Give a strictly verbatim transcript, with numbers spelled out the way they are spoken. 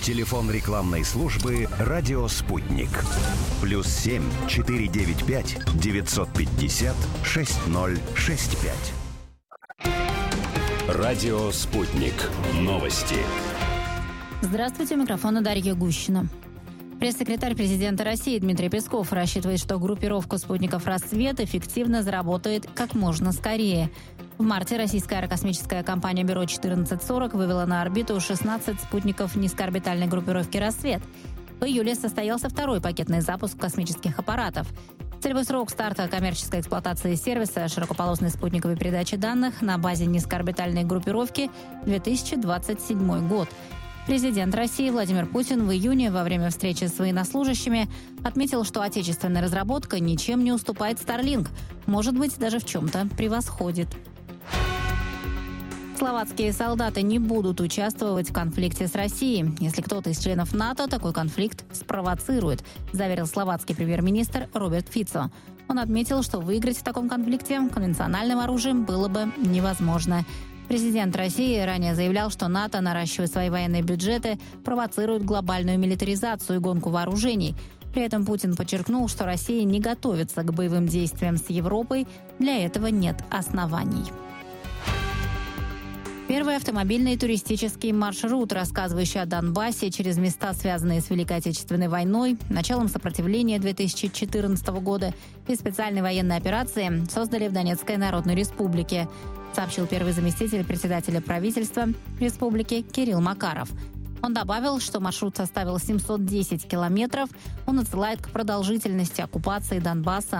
Телефон рекламной службы «Радио Спутник». Плюс семь четыре девять пять девятьсот пятьдесят шесть ноль шесть пять. Радио Спутник. Новости. Здравствуйте, у микрофона Дарья Гущина. Пресс-секретарь президента России Дмитрий Песков рассчитывает, что группировка спутников «Рассвет» эффективно заработает как можно скорее. В марте российская аэрокосмическая компания «Бюро четырнадцать сорок» вывела на орбиту шестнадцать спутников низкоорбитальной группировки «Рассвет». В июле состоялся второй пакетный запуск космических аппаратов. Целевой срок старта коммерческой эксплуатации сервиса широкополосной спутниковой передачи данных на базе низкоорбитальной группировки – две тысячи двадцать седьмой год. Президент России Владимир Путин в июне во время встречи с военнослужащими отметил, что отечественная разработка ничем не уступает Starlink, может быть, даже в чем-то превосходит. Словацкие солдаты не будут участвовать в конфликте с Россией. Если кто-то из членов НАТО такой конфликт спровоцирует, заверил словацкий премьер-министр Роберт Фицо. Он отметил, что выиграть в таком конфликте конвенциональным оружием было бы невозможно. Президент России ранее заявлял, что НАТО, наращивая свои военные бюджеты, провоцирует глобальную милитаризацию и гонку вооружений. При этом Путин подчеркнул, что Россия не готовится к боевым действиям с Европой, для этого нет оснований. Первый автомобильный и туристический маршрут, рассказывающий о Донбассе через места, связанные с Великой Отечественной войной, началом сопротивления две тысячи четырнадцатого года и специальной военной операции, создали в Донецкой Народной Республике, сообщил первый заместитель председателя правительства республики Кирилл Макаров. Он добавил, что маршрут составил семьсот десять километров. Он отсылает к продолжительности оккупации Донбасса